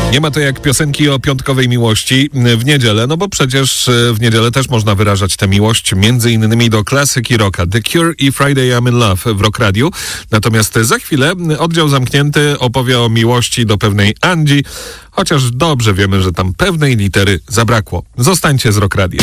Nie ma to jak piosenki o piątkowej miłości w niedzielę, no bo przecież w niedzielę też można wyrażać tę miłość między innymi do klasyki rocka. The Cure i Friday I'm in Love w Rock Radiu. Natomiast za chwilę oddział zamknięty opowie o miłości do pewnej Angie, chociaż dobrze wiemy, że tam pewnej litery zabrakło. Zostańcie z Rock Radiem.